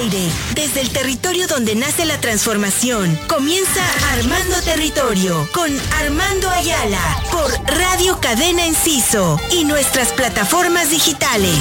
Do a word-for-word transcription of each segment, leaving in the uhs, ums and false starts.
aire, desde el territorio donde nace la transformación, comienza Armando Territorio con Armando Ayala por Radio Cadena Enciso y nuestras plataformas digitales.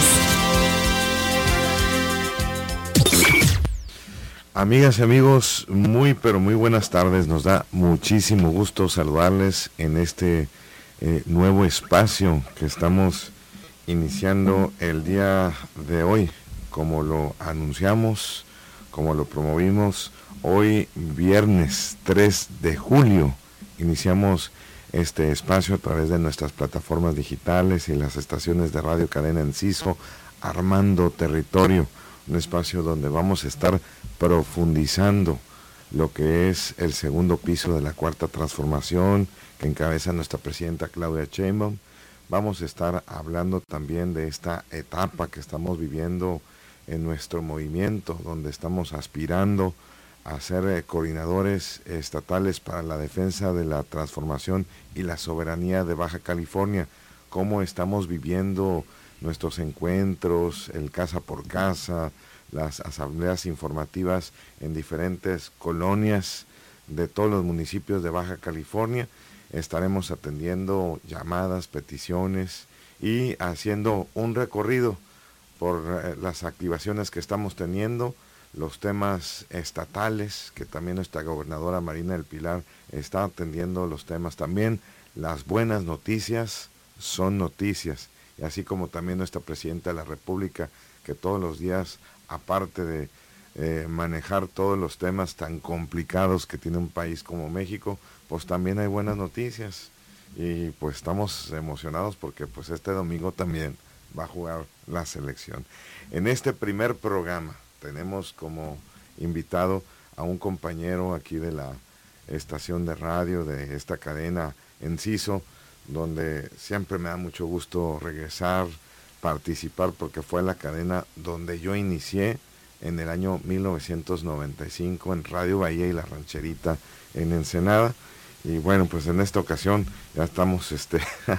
Amigas y amigos, muy pero muy buenas tardes. Nos da muchísimo gusto saludarles en este eh, nuevo espacio que estamos iniciando el día de hoy. Como lo anunciamos, como lo promovimos, hoy viernes tres de julio iniciamos este espacio a través de nuestras plataformas digitales y las estaciones de Radio Cadena Enciso, Armando Territorio, un espacio donde vamos a estar profundizando lo que es el segundo piso de la Cuarta Transformación que encabeza nuestra presidenta Claudia Sheinbaum. Vamos a estar hablando también de esta etapa que estamos viviendo en nuestro movimiento, donde estamos aspirando a ser eh, coordinadores estatales para la defensa de la transformación y la soberanía de Baja California, cómo estamos viviendo nuestros encuentros, el casa por casa, las asambleas informativas en diferentes colonias de todos los municipios de Baja California. Estaremos atendiendo llamadas, peticiones y haciendo un recorrido por eh, las activaciones que estamos teniendo, los temas estatales, que también nuestra gobernadora Marina del Pilar está atendiendo los temas también. Las buenas noticias son noticias, y así como también nuestra presidenta de la República, que todos los días, aparte de eh, manejar todos los temas tan complicados que tiene un país como México, pues también hay buenas noticias, y pues estamos emocionados porque pues este domingo también va a jugar la selección. En este primer programa tenemos como invitado a un compañero aquí de la estación de radio de esta cadena Enciso, donde siempre me da mucho gusto regresar, participar, porque fue la cadena donde yo inicié en el año mil novecientos noventa y cinco en Radio Bahía y La Rancherita en Ensenada. Y bueno, pues en esta ocasión ya estamos este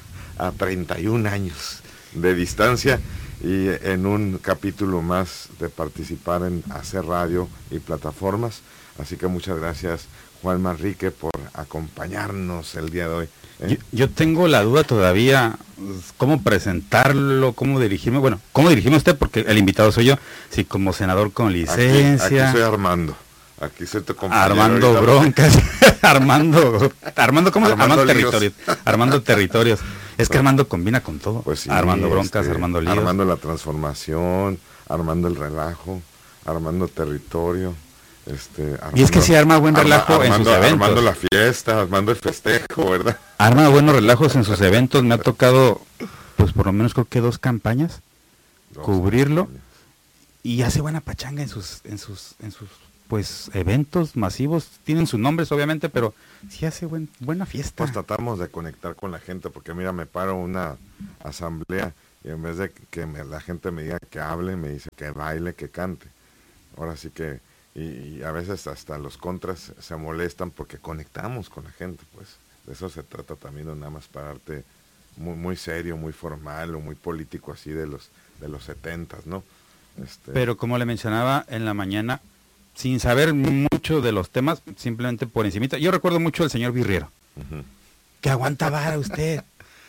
a treinta y un años de distancia y en un capítulo más de participar en hacer radio y plataformas. Así que muchas gracias, Juan Manrique, por acompañarnos el día de hoy. ¿Eh? Yo, yo tengo la duda todavía, cómo presentarlo, cómo dirigirme, bueno, cómo dirigirme a usted, porque el invitado soy yo, si como senador con licencia. Aquí, aquí soy Armando, aquí soy tu compañero. Armando Broncas, Armando, Armando, ¿cómo se llama? Armando Territorios, Armando Territorios. Es que Armando combina con todo, pues sí, Armando Broncas, este, Armando Líos. Armando la transformación, Armando el relajo, Armando Territorio. Este, Armando, y es que si arma buen relajo arma, en Armando, sus eventos. Armando la fiesta, Armando el festejo, ¿verdad? Arma buenos relajos en sus eventos. Me ha tocado, pues por lo menos creo que dos campañas, dos cubrirlo. Campañas. Y hace buena pachanga en sus, en sus, en sus, pues eventos masivos. Tienen sus nombres obviamente, pero sí hace buen, buena fiesta. Pues tratamos de conectar con la gente, porque mira, me paro una asamblea y en vez de que me, la gente me diga que hable, me dice que baile, que cante. Ahora sí que Y, y a veces hasta los contras se molestan porque conectamos con la gente, pues de eso se trata también, no nada más pararte muy, muy serio, muy formal o muy político así de los de los setentas, ¿no? Este... Pero como le mencionaba en la mañana, sin saber mucho de los temas, simplemente por encimita, yo recuerdo mucho al señor Virriero, uh-huh. que aguanta vara usted.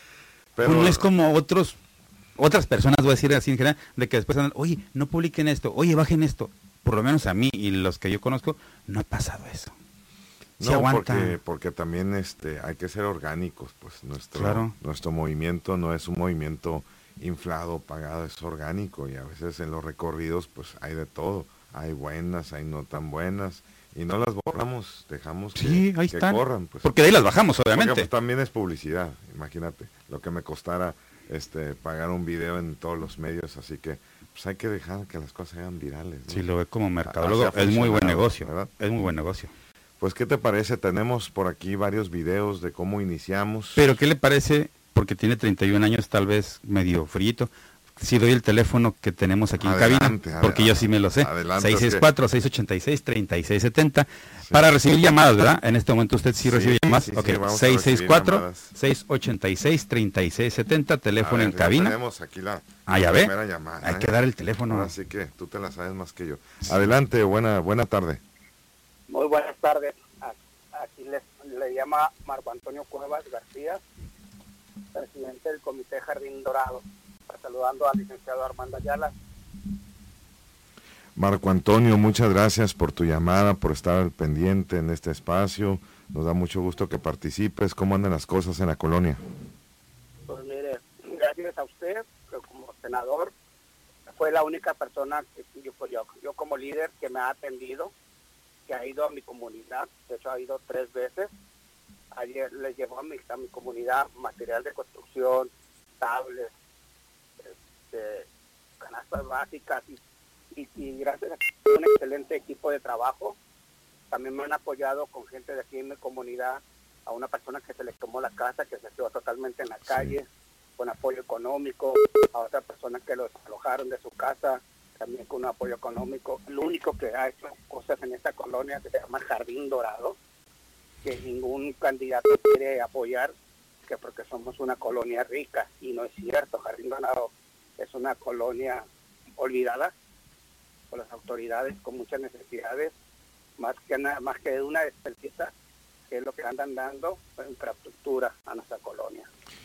Pero no es como otros, otras personas, voy a decir así en general, de que después andan, oye, no publiquen esto, oye, bajen esto. Por lo menos a mí y los que yo conozco, no ha pasado eso. Sí, no, porque, porque también este hay que ser orgánicos, pues nuestro, claro. nuestro movimiento no es un movimiento inflado, pagado, es orgánico, y a veces en los recorridos pues hay de todo, hay buenas, hay no tan buenas, y no las borramos, dejamos que, sí, ahí que están. corran. Pues, porque de ahí las bajamos, obviamente. Porque, pues, también es publicidad, imagínate, lo que me costara este pagar un video en todos los medios, así que pues hay que dejar que las cosas sean virales, ¿no? Si lo ve como mercadólogo, es muy buen negocio, ¿verdad? Es muy buen negocio. Pues, ¿qué te parece? Tenemos por aquí varios videos de cómo iniciamos. Pero, ¿qué le parece? Porque tiene treinta y un años, tal vez medio frito. si doy el teléfono que tenemos aquí adelante, en cabina, porque yo sí me lo sé. seis seis cuatro, seis ocho seis, tres seis siete cero. Sí. Para recibir llamadas, ¿verdad? En este momento usted sí, sí recibe llamadas. Sí, ok, sí, seis seis cuatro, seis ocho seis, tres seis siete cero, teléfono ver, en cabina. Tenemos aquí la, ah, ya ve. Llamada, Hay ¿eh? que dar el teléfono. Así que tú te la sabes más que yo. Sí. Adelante, buena buena tarde. Muy buenas tardes. Aquí les, le llama Marco Antonio Cuevas García, presidente del Comité Jardín Dorado, saludando al licenciado Armando Ayala. Marco Antonio, muchas gracias por tu llamada, por estar al pendiente en este espacio. Nos da mucho gusto que participes. ¿Cómo andan las cosas en la colonia? Pues mire, gracias a usted, que como senador, fue la única persona, que yo, yo, yo como líder, que me ha atendido, que ha ido a mi comunidad. De hecho, ha ido tres veces. Ayer le llevó a mi, a mi comunidad material de construcción, tablets, este, canastas básicas y, y, y gracias a un excelente equipo de trabajo. También me han apoyado con gente de aquí en mi comunidad, a una persona que se le quemó la casa, que se quedó totalmente en la calle, sí, con apoyo económico, a otra persona que lo desalojaron de su casa, también con un apoyo económico. Lo único que ha hecho cosas en esta colonia que se llama Jardín Dorado, que ningún candidato quiere apoyar, que porque somos una colonia rica, y no es cierto. Jardín Dorado es una colonia olvidada por las autoridades, con muchas necesidades, más que nada, más que una desperdicia, que es lo que andan dando infraestructura a nuestra colonia.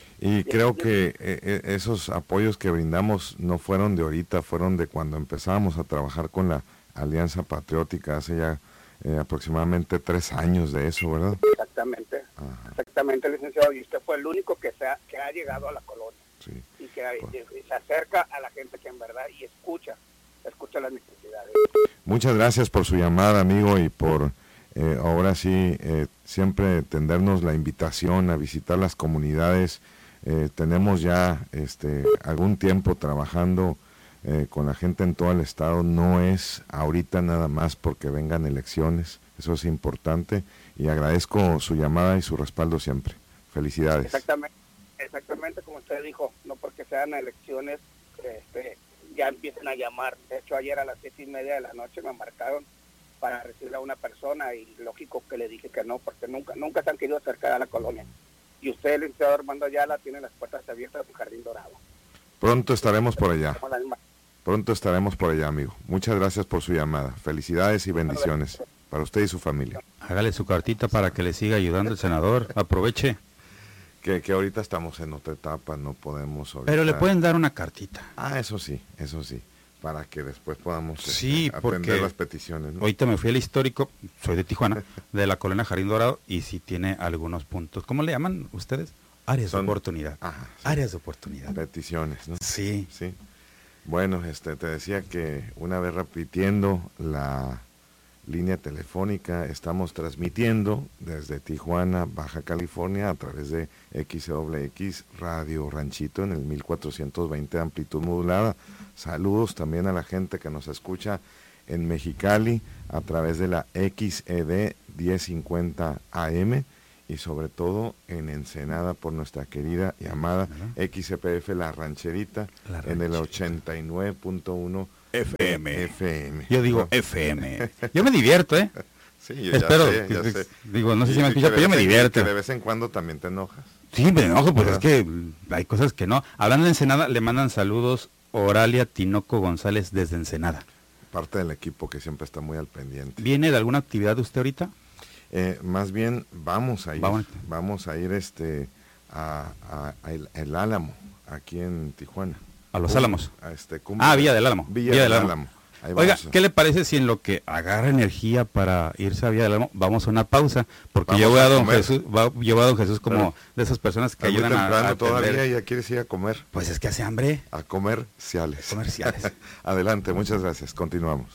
Y creo que eh, esos apoyos que brindamos no fueron de ahorita, fueron de cuando empezamos a trabajar con la Alianza Patriótica, hace ya eh, aproximadamente tres años de eso, ¿verdad? Exactamente, Ajá. exactamente, licenciado, y usted fue el único que, se ha, que ha llegado a la colonia, sí, y que pues. y, y se acerca a la gente que en verdad, y escucha, escucha las necesidades. Muchas gracias por su llamada, amigo, y por eh, ahora sí, eh, siempre tendernos la invitación a visitar las comunidades. Eh, tenemos ya este algún tiempo trabajando eh, con la gente en todo el estado. No es ahorita nada más porque vengan elecciones, eso es importante, y agradezco su llamada y su respaldo siempre. Felicidades. Exactamente, exactamente como usted dijo, no porque sean elecciones este, ya empiecen a llamar. De hecho, ayer a las siete y media de la noche me marcaron para recibir a una persona, y lógico que le dije que no, porque nunca nunca se han querido acercar a la colonia. Y usted, el licenciado Armando Ayala, tiene las puertas abiertas de Jardín Dorado. Pronto estaremos por allá. Pronto estaremos por allá, amigo. Muchas gracias por su llamada. Felicidades y bendiciones para usted y su familia. Hágale su cartita para que le siga ayudando el senador. Aproveche. Que, que ahorita estamos en otra etapa, no podemos... Ahorita... Pero le pueden dar una cartita. Ah, eso sí, eso sí. Para que después podamos sí, este, atender las peticiones, ¿no? Ahorita me fui al histórico, soy de Tijuana, de la colonia Jardín Dorado, y sí tiene algunos puntos. ¿Cómo le llaman ustedes? Áreas Son, de oportunidad. Ajá, sí. Áreas de oportunidad. Peticiones, ¿no? Sí. Sí. Bueno, este, te decía que una vez repitiendo la línea telefónica, estamos transmitiendo desde Tijuana, Baja California, a través de X W X Radio Ranchito en el mil cuatrocientos veinte de amplitud modulada. Saludos también a la gente que nos escucha en Mexicali a través de la X E D diez cincuenta A M, y sobre todo en Ensenada por nuestra querida y amada uh-huh. X E P F La Rancherita, La Rancherita en el ochenta y nueve punto uno F M. F M. Yo digo F M. Yo me divierto, ¿eh? Sí, yo Espero, ya sé, ya que, sé. Digo, no sé si me escucha, pero yo me divierto. Que de vez en cuando también te enojas. Sí, me enojo, pues ¿verdad? Es que hay cosas que no. Hablando de Ensenada, le mandan saludos Oralia Tinoco González desde Ensenada. Parte del equipo que siempre está muy al pendiente. ¿Viene de alguna actividad usted ahorita? Eh, más bien vamos a ir, vamos, vamos a ir este a, a, a el, el Álamo, aquí en Tijuana. A los Álamos. A este, ah, Villa del Álamo. Villa, Villa del, del Álamo. Álamo. Oiga, ¿qué le parece si en lo que agarra energía para irse a Villa del Álamo vamos a una pausa? Porque yo voy a, a don Jesús, va, yo voy a don Jesús como Pero, de esas personas que ayudan a, a todavía ya quieres ir a comer. Pues es que hace hambre. A comerciales. Comerciales. Adelante, muchas gracias. Continuamos.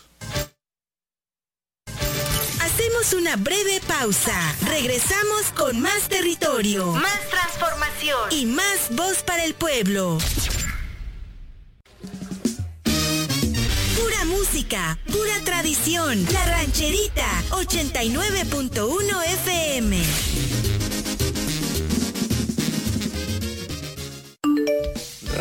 Hacemos una breve pausa. Regresamos con más territorio, más transformación y más voz para el pueblo. Pura música, pura tradición. La Rancherita, ochenta y nueve punto uno F M.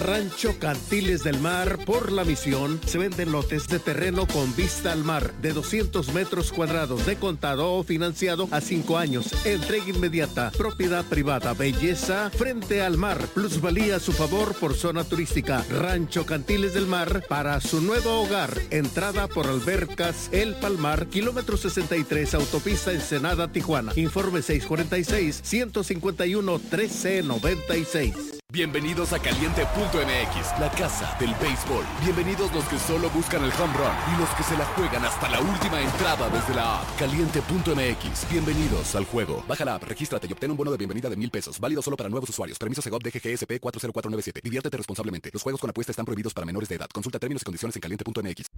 Rancho Cantiles del Mar por La Misión se venden lotes de terreno con vista al mar de doscientos metros cuadrados de contado o financiado a cinco años. Entrega inmediata. Propiedad privada. Belleza frente al mar. Plusvalía a su favor por zona turística. Rancho Cantiles del Mar para su nuevo hogar. Entrada por Albercas El Palmar, kilómetro sesenta y tres, autopista Ensenada, Tijuana. Informe seis cuarenta y seis, ciento cincuenta y uno, trece noventa y seis. Bienvenidos a Caliente punto M X, la casa del béisbol. Bienvenidos los que solo buscan el home run y los que se la juegan hasta la última entrada desde la app. Caliente punto M X, bienvenidos al juego. Baja la app, regístrate y obtén un bono de bienvenida de mil pesos. Válido solo para nuevos usuarios. Permiso Segov D G G S P cuatro cero cuatro nueve siete. Diviértete responsablemente. Los juegos con apuesta están prohibidos para menores de edad. Consulta términos y condiciones en caliente punto M X.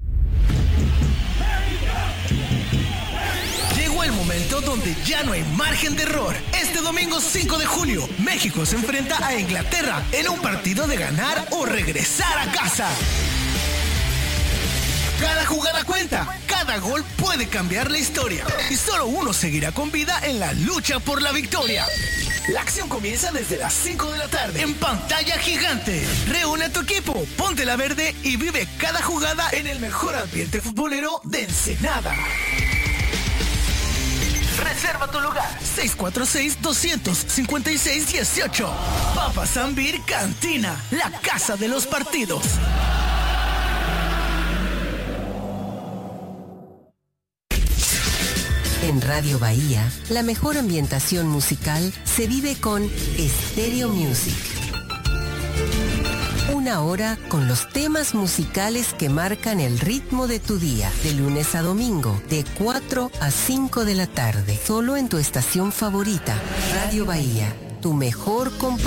Llegó el momento donde ya no hay margen de error. Este domingo cinco de julio, México se enfrenta a Inglaterra en un partido de ganar o regresar a casa. Cada jugada cuenta, cada gol puede cambiar la historia y solo uno seguirá con vida en la lucha por la victoria. La acción comienza desde las cinco de la tarde en pantalla gigante. Reúne a tu equipo, ponte la verde y vive cada jugada en el mejor ambiente futbolero de Ensenada. Reserva tu lugar. seis cuatro seis, dos cinco seis, uno ocho. Papa Zambir Cantina, la casa de los partidos. En Radio Bahía, la mejor ambientación musical se vive con Stereo Music. Una hora con los temas musicales que marcan el ritmo de tu día, de lunes a domingo, de cuatro a cinco de la tarde, solo en tu estación favorita, Radio Bahía, tu mejor compañía.